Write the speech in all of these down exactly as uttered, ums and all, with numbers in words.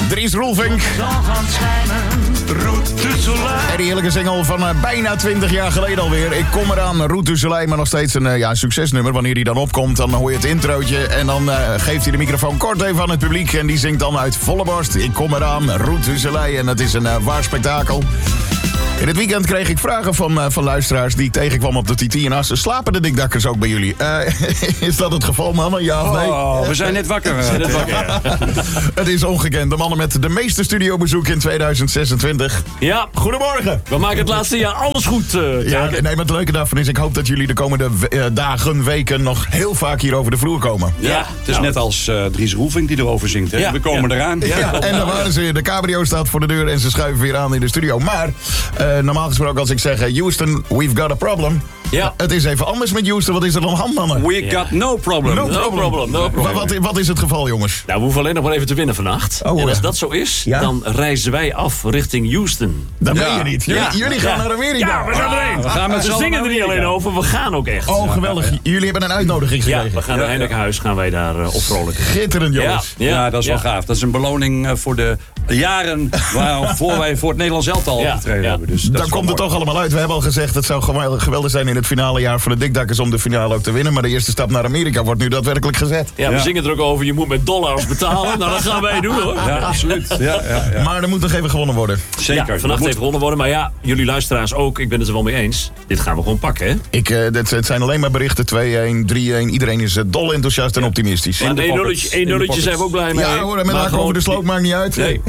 Dries Roelvink. En die heerlijke single van uh, bijna twintig jaar geleden alweer. Ik kom eraan, Route du Soleil, maar nog steeds een uh, ja, succesnummer. Wanneer hij dan opkomt, dan hoor je het introotje. En dan uh, geeft hij de microfoon kort even aan het publiek. En die zingt dan uit volle borst. Ik kom eraan, Route du Soleil. En dat is een uh, waar spektakel. In het weekend kreeg ik vragen van, uh, van luisteraars die ik tegenkwam op de T T en Assen. Slapen de dikdakkers ook bij jullie? Uh, is dat het geval, mannen? Ja of nee? Oh, we zijn net wakker. We zijn net wakker. Het is ongekend. De mannen met de meeste studiobezoeken in tweeduizend zesentwintig. Ja. Goedemorgen. We maken het laatste jaar alles goed. Uh, ja, nee, maar het leuke daarvan is, ik hoop dat jullie de komende uh, dagen, weken nog heel vaak hier over de vloer komen. Ja, ja. Het is nou. net als uh, Dries Roelvink die erover zingt. Hè? Ja. We komen ja. eraan. Ja, ja. En dan waren ze. De cabrio staat voor de deur en ze schuiven weer aan in de studio. Maar uh, normaal gesproken als ik zeg, uh, Houston, we've got a problem. Ja. Het is even anders met Houston. Wat is er dan hand, mannen? We ja. got no problem. No, no problem. problem. No problem. Wat, wat is het geval, jongens? Nou, we hoeven alleen nog maar even te winnen vannacht. Oh, en als ja. dat zo is, ja. dan reizen wij af richting Houston. Dat ja. ben je niet. Jullie, ja. jullie gaan ja. naar Amerika. Ja, we gaan erheen. We, gaan met we zingen er niet alleen over, we gaan ook echt. Oh, geweldig. Jullie hebben een uitnodiging gekregen. Ja, we gaan naar Heinekenhuis, gaan wij daar uh, opvrolijken. Schitterend, jongens. Ja, ja. ja dat is wel gaaf. Dat is een beloning uh, voor de jaren waarvoor wij voor het Nederlands elftal ja. opgetreden ja. hebben. Dus dan komt het toch allemaal uit. We hebben al gezegd, het zou geweldig zijn in het finale jaar voor de dikdakkers om de finale ook te winnen. Maar de eerste stap naar Amerika wordt nu daadwerkelijk gezet. Ja, we ja. zingen er ook over, je moet met dollars betalen. Nou, dat gaan wij doen, hoor. Ja, absoluut. Ja, ja, ja. Maar er moet nog even gewonnen worden. Zeker. Ja, vannacht moet... even gewonnen worden. Maar ja, jullie luisteraars ook. Ik ben het er wel mee eens. Dit gaan we gewoon pakken, hè? Ik, uh, dit, het zijn alleen maar berichten. twee-een, drie-een. Iedereen is uh, dol enthousiast en ja. optimistisch. En één nulletje, nulletje zijn we ook blij mee. Ja, hoor, met haar over de sloot maakt niet uit. Nee.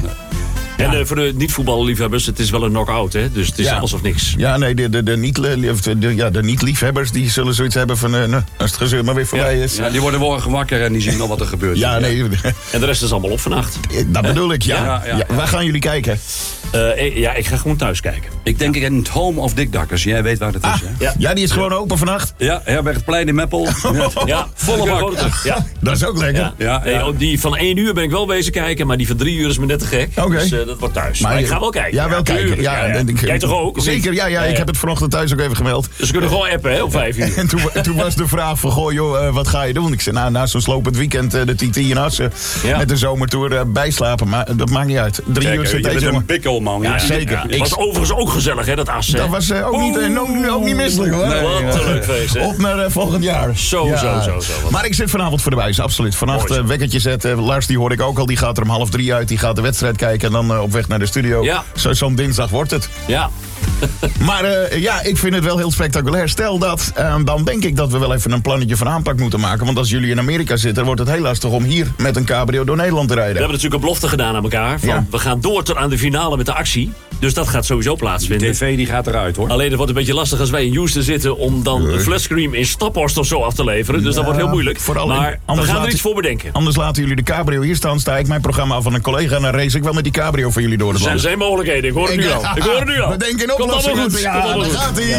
En uh, voor de niet-voetballiefhebbers, het is wel een knock-out, hè? Dus het is ja. alles of niks. Ja, nee, de, de, de, niet, de, ja, de niet-liefhebbers die zullen zoiets hebben van... Uh, nou, als het gezeur maar weer voorbij ja. is. Ja, die worden morgen wakker en die zien al wat er gebeurt. Ja, nee. Ja. En de rest is allemaal op vannacht. Dat bedoel ik, ja. ja, ja, ja. Waar gaan jullie kijken? Uh, ja, ik ga gewoon thuis kijken. Ik denk ja. in het Home of Dikdakkers. Jij weet waar dat ah, is, hè? Ja. ja, die is gewoon open vannacht. Ja, Herbergplein in Meppel. Ja, ja. volle bak. Ja. Dat is ook lekker. Ja. Ja, ja. Nee, die van één uur ben ik wel bezig kijken, maar die van drie uur is me net te gek. Okay. Dus uh, dat wordt thuis. Maar, maar ik ga wel kijken. Ja, wel ja, kijken. Ja, ja, ja. Ik, Jij toch ook? Zeker, ja, ja, ik heb het vanochtend thuis ook even gemeld. Dus we kunnen gewoon appen, hè, om vijf uur. En toen, toen was de vraag van, goh joh, uh, wat ga je doen? Ik zei, nou, na zo'n slopend weekend uh, de T T in Assen ja. met de zomertour uh, bijslapen. Maar uh, dat maakt niet uit. Drie Kijk, uur zit je deze bent een pikkelman. Ja, zeker. Ja, het was overigens ook gezellig, hè, dat Assen. Dat was uh, ook, niet, uh, no, ook niet misselijk, hoor. Nee, wat een leuk feest, hè. Op naar uh, volgend jaar. Zo, ja. zo, zo, zo. Wat... Maar ik zit vanavond voor de buis, absoluut. Vannacht uh, wekkertje zetten. Lars, die hoor ik ook al, die gaat er om half drie uit. Die gaat de wedstrijd kijken en dan uh, op weg naar de studio. Ja. Zo, zo'n dinsdag wordt het. Ja. Maar uh, ja, ik vind het wel heel spectaculair. Stel dat, uh, dan denk ik dat we wel even een plannetje van aanpak moeten maken. Want als jullie in Amerika zitten, wordt het heel lastig om hier met een cabrio door Nederland te rijden. We hebben natuurlijk een belofte gedaan aan elkaar. Van, ja. We gaan door tot aan de finale met de actie. Dus dat gaat sowieso plaatsvinden. De tv die gaat eruit, hoor. Alleen het wordt een beetje lastig als wij in Houston zitten om dan nee. een flatscream in Staphorst of zo af te leveren. Dus ja, dat wordt heel moeilijk. Maar we gaan er iets voor bedenken. Anders laten jullie de cabrio hier staan. Sta ik mijn programma af van een collega en dan race ik wel met die cabrio voor jullie door de land. Er zijn, zijn mogelijkheden. Ik hoor het ik, nu al. Ik hoor het nu al. We denken in oplossingen. Komt allemaal goed. Ja, daar gaat hij.